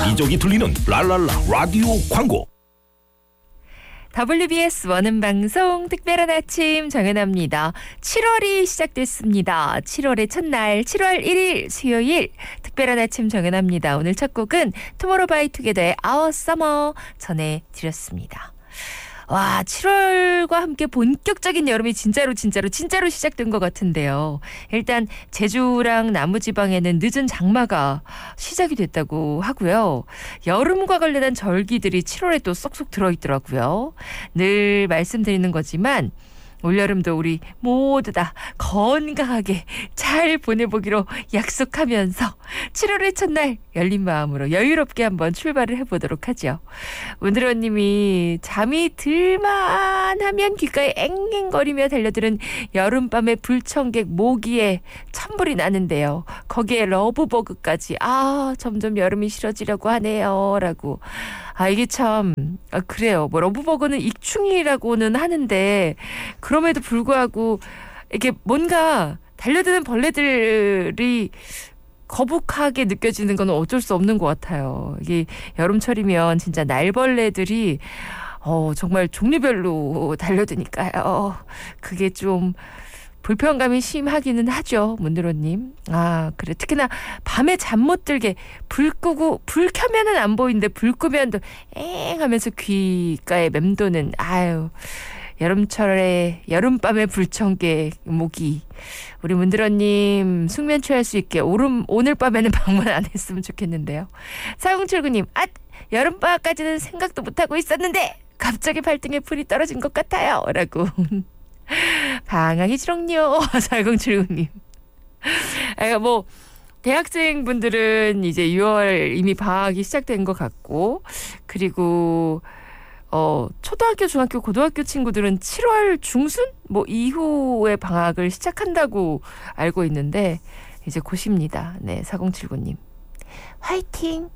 여기저기 들리는 랄랄라 라디오 광고. WBS 원음방송 특별한 아침 정연아입니다. 7월이 시작됐습니다. 7월의 첫날 7월 1일 수요일 특별한 아침 정연아입니다. 오늘 첫 곡은 투모로우바이투게더의 Our Summer 전해드렸습니다. 와, 7월과 함께 본격적인 여름이 진짜로 시작된 것 같은데요. 일단 제주랑 남부지방에는 늦은 장마가 시작이 됐다고 하고요. 여름과 관련한 절기들이 7월에 또 쏙쏙 들어있더라고요. 늘 말씀드리는 거지만 올여름도 우리 모두 다 건강하게 잘 보내보기로 약속하면서 7월의 첫날 열린 마음으로 여유롭게 한번 출발을 해보도록 하죠. 문드러님이 잠이 들만하면 귓가에 앵앵거리며 달려드는 여름밤의 불청객 모기에 천불이 나는데요. 거기에 러브버그까지 점점 여름이 싫어지려고 하네요 라고. 이게 참 그래요. 뭐 러브버그는 익충이라고는 하는데 그럼에도 불구하고 이렇게 뭔가 달려드는 벌레들이 거북하게 느껴지는 건 어쩔 수 없는 것 같아요. 이게 여름철이면 진짜 날벌레들이 정말 종류별로 달려드니까요. 그게 좀 불편감이 심하기는 하죠, 문드로님. 그래. 특히나 밤에 잠 못 들게 불 끄고, 불 켜면은 안 보이는데 불 끄면 또 엥 하면서 귓가에 맴도는, 여름철에, 여름밤의 불청객, 모기. 우리 문드로님 숙면 취할 수 있게 오늘 밤에는 방문 안 했으면 좋겠는데요. 4079님, 여름밤까지는 생각도 못하고 있었는데, 갑자기 발등에 불이 떨어진 것 같아요. 라고. 방학이 지렁요. 4079님. 대학생분들은 이제 6월 이미 방학이 시작된 것 같고, 그리고 초등학교, 중학교, 고등학교 친구들은 7월 중순? 이후에 방학을 시작한다고 알고 있는데, 이제 곧입니다. 네, 4079님. 화이팅!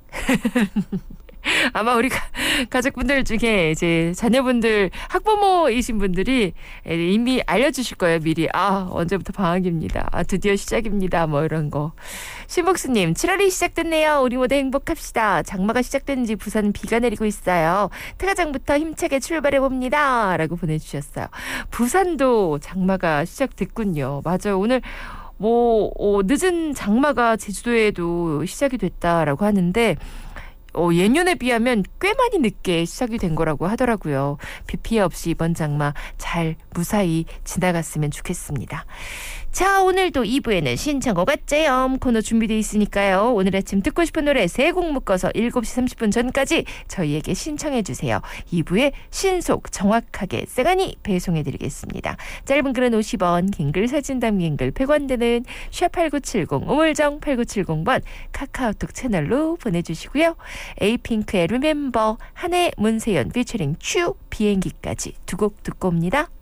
아마 우리 가족분들 중에 이제 자녀분들 학부모이신 분들이 이미 알려주실 거예요. 미리. 언제부터 방학입니다. 드디어 시작입니다. 이런 거. 신복수님, 7월이 시작됐네요. 우리 모두 행복합시다. 장마가 시작됐는지 부산은 비가 내리고 있어요. 특가장부터 힘차게 출발해봅니다. 라고 보내주셨어요. 부산도 장마가 시작됐군요. 맞아요. 오늘 늦은 장마가 제주도에도 시작이 됐다라고 하는데 예년에 비하면 꽤 많이 늦게 시작이 된 거라고 하더라고요. 비 피해 없이 이번 장마 잘 무사히 지나갔으면 좋겠습니다. 자, 오늘도 2부에는 신청곡 갓제염 코너 준비되어 있으니까요. 오늘 아침 듣고 싶은 노래 3곡 묶어서 7시 30분 전까지 저희에게 신청해 주세요. 2부에 신속 정확하게 세간이 배송해드리겠습니다. 짧은 글은 50원, 긴 글 사진 담긴 글 100원 되는 #8970 우물정 8970번 카카오톡 채널로 보내주시고요. 에이핑크의 리멤버, 한해 문세연 피처링 추 비행기까지 두 곡 듣고 옵니다.